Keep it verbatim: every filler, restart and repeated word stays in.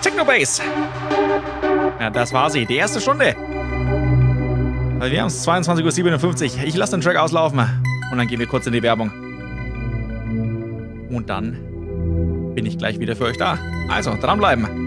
Technobase. Ja, das war sie. Die erste Stunde. Wir haben es zweiundzwanzig Uhr siebenundfünfzig. Ich lasse den Track auslaufen. Und dann gehen wir kurz in die Werbung. Und dann bin ich gleich wieder für euch da. Also, dranbleiben.